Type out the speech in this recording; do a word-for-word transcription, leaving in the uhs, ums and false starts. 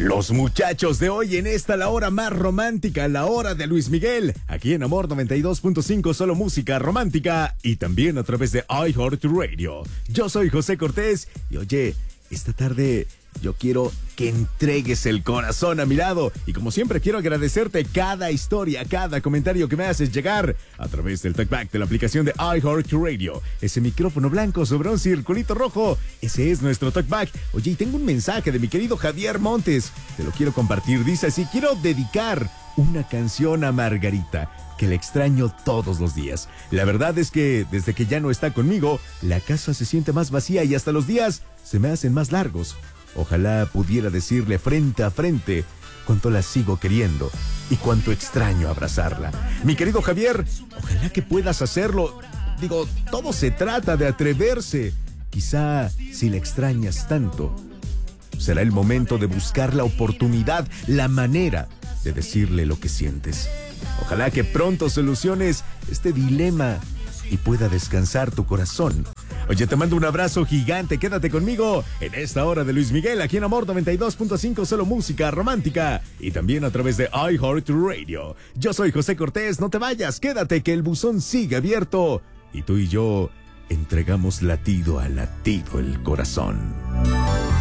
Los muchachos de hoy en esta la hora más romántica, la hora de Luis Miguel, aquí en Amor noventa y dos punto cinco, solo música romántica y también a través de iHeartRadio. Yo soy José Cortés y oye, esta tarde yo quiero que entregues el corazón a mi lado y como siempre quiero agradecerte cada historia, cada comentario que me haces llegar a través del talkback de la aplicación de iHeartRadio. Ese micrófono blanco sobre un circulito rojo, ese es nuestro talkback. Oye, y tengo un mensaje de mi querido Javier Montes, te lo quiero compartir. Dice así: quiero dedicar una canción a Margarita, que le extraño todos los días. La verdad es que desde que ya no está conmigo, la casa se siente más vacía y hasta los días se me hacen más largos. Ojalá pudiera decirle frente a frente cuánto la sigo queriendo y cuánto extraño abrazarla. Mi querido Javier, ojalá que puedas hacerlo. Digo, todo se trata de atreverse. Quizá si la extrañas tanto, será el momento de buscar la oportunidad, la manera de decirle lo que sientes. Ojalá que pronto soluciones este dilema y pueda descansar tu corazón. Oye, te mando un abrazo gigante, quédate conmigo en esta hora de Luis Miguel, aquí en Amor noventa y dos punto cinco, solo música romántica y también a través de iHeartRadio. Yo soy José Cortés, no te vayas, quédate que el buzón sigue abierto y tú y yo entregamos latido a latido el corazón.